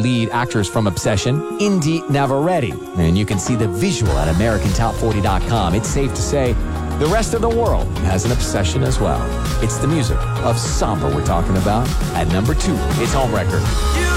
lead actress from Obsession, Indy Navarrete. And you can see the visual at AmericanTop40.com. It's safe to say the rest of the world has an obsession as well. It's the music of Samba we're talking about. At number 2, it's Homewrecker.